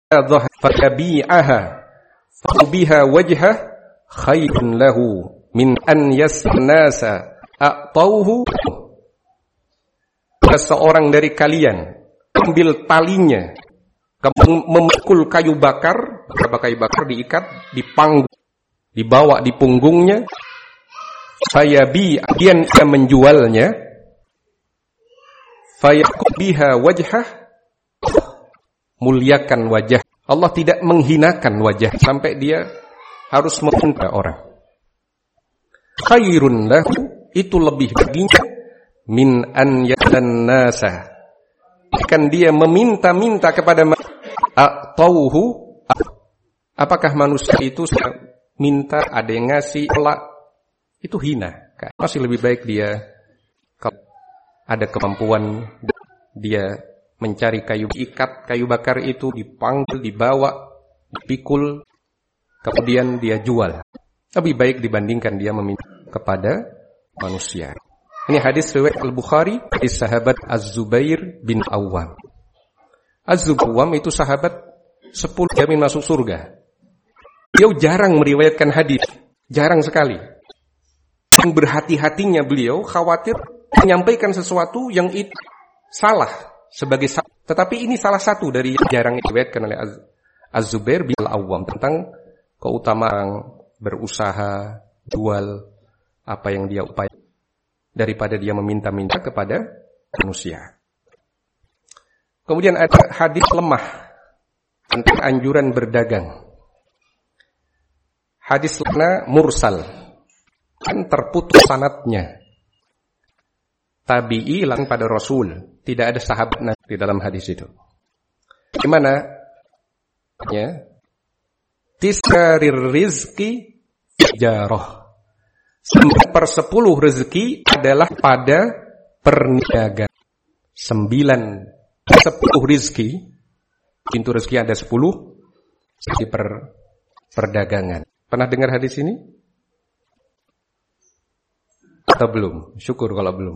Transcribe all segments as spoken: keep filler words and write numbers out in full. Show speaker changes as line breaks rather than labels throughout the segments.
fayabi'aha fabiha wajhah khairun lahu min an yasnasa a'tauhu. Seorang dari kalian ambil talinya, memikul kayu bakar, beberapa kayu bakar diikat, dipanggung, dibawa di punggungnya, fayabi, dia menjualnya, fayakubiha wajhah, muliakan wajah. Allah tidak menghinakan wajah sampai dia harus meminta orang. Khairun lahu, itu lebih baginya, min an yadan nasa, akan dia meminta-minta kepada a'tauhu. Apakah manusia itu minta ada yang ngasih, pelak, itu hina. Masih lebih baik dia kalau ada kemampuan dia mencari kayu ikat, kayu bakar itu dipanggil, dibawa, dipikul, kemudian dia jual. Lebih baik dibandingkan dia meminta kepada manusia. Ini hadis riwayat Al-Bukhari dari sahabat Az-Zubair bin Awwam. Az-Zubair itu sahabat sepuluh jamin masuk surga. Beliau jarang meriwayatkan hadis, jarang sekali. Yang berhati-hatinya beliau khawatir menyampaikan sesuatu yang itu salah sebagai salah. Tetapi ini salah satu dari yang jarang diriwayatkan oleh Az-Zubair bin Awwam tentang keutamaan berusaha, jual apa yang dia upayakan daripada dia meminta-minta kepada manusia. Kemudian ada hadis lemah tentang anjuran berdagang. Hadis lemah mursal, kan terputus sanadnya. Tabi'i langsung pada Rasul, tidak ada sahabat Nabi di dalam hadis itu. Gimana? Ya. Tiskarir rizki jarah. Sembilan per sepuluh rezeki adalah pada perniagaan. Sembilan sepuluh rezeki, pintu rezeki ada sepuluh, di per perdagangan. Pernah dengar hadis ini? Atau belum? Syukur kalau belum.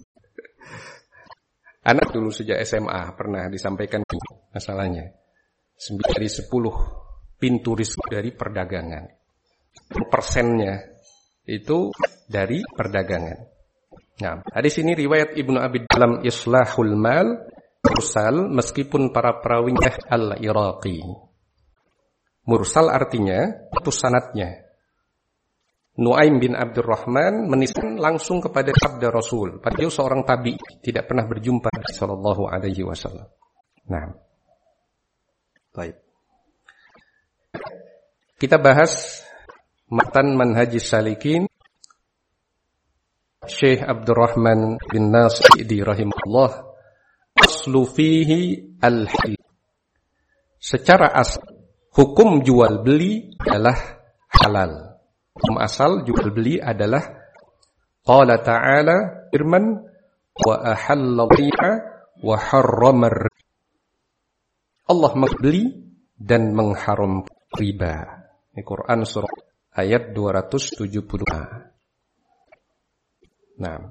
Anak dulu sejak S M A pernah disampaikan masalahnya. Sembilan dari sepuluh pintu rezeki dari perdagangan. Persennya itu dari perdagangan. Nah, hadis ini riwayat Ibnu Abi dalam Islahul Mal mursal meskipun para perawinya Al-Iraqi. Mursal artinya putus sanadnya. Nuaim bin Abdurrahman menisbahkan langsung kepada sabda Rasul. Padahal seorang tabi tidak pernah berjumpa sallallahu alaihi wasallam. Nah. Baik. Kita bahas Matan Manhajis Salikin Syekh Abdurrahman bin Nasidi rahimahullah. Aslu fihi al-hil. Secara asal hukum jual beli adalah halal. Hukum asal jual beli adalah qala ta'ala firman wa ahalla al-bai'a wa harrama. Allah membeli dan mengharam riba. Ini Quran surah ayat dua ratus tujuh puluh lima. Nah.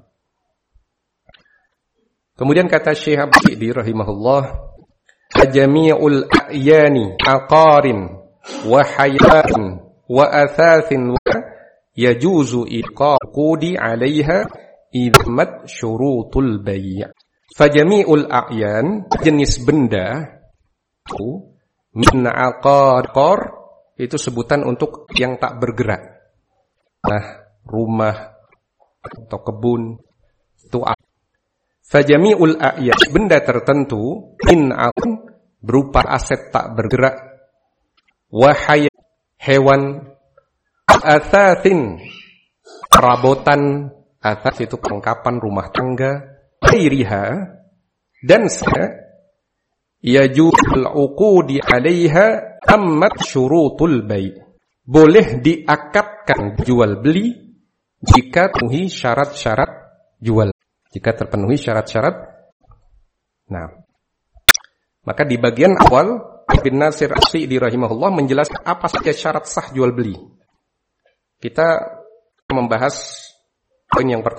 Kemudian kata Syekh Abdi rahimahullah, jami'ul a'yani aqarin wa hayatin wa athathin wa yajuzu iqaqudi 'alaiha idmat syurutul bay'. Fajami'ul a'yan, jenis benda itu min aqar, itu sebutan untuk yang tak bergerak. Nah, rumah atau kebun itu apa? Fajami'ul a'yan, benda tertentu min aqar berupa aset tak bergerak, wahai hewan, athathin perabotan, athas itu perlengkapan rumah tangga, ghairiha dan saya yajuzul uqudi 'alaiha tammat syurutul bai'. Boleh diakadkan jual beli jika terpenuhi syarat-syarat jual. Jika terpenuhi syarat-syarat. Nah, maka di bagian awal Ibn Nasir As-Sa'di rahimahullah menjelaskan apa saja syarat sah jual beli. Kita membahas poin yang pertama.